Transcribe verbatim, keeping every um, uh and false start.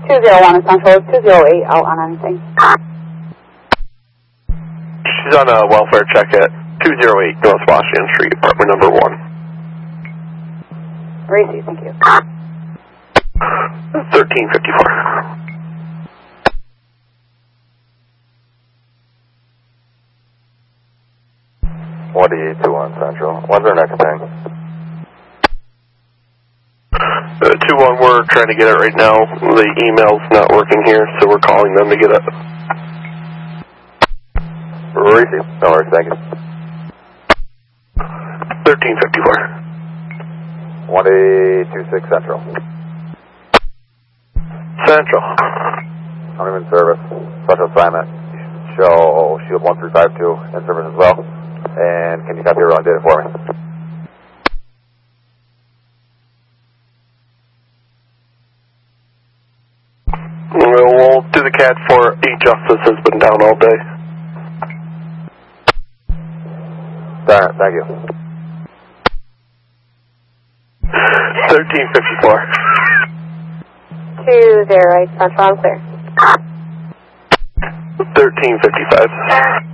two zero one Central, two zero eight out on anything. She's on a welfare check at two zero eight North Washington Street, apartment number one. Receive, thank you. thirteen fifty-four. one D eight two one Central. What's our next thing? Uh, two one, we're trying to get it right now. The email's not working here, so we're calling them to get it. Receive. No worries, thank you. thirteen fifty-four. one eight two six Central. Central. I'm in service. Special assignment. You should show Shield one three five two in service as well. And can you copy your own data for me? We'll, we'll do the C A D for E-Justice has been down all day. Alright, thank you. thirteen fifty-four. two zero eight Central, I'm clear. thirteen fifty-five.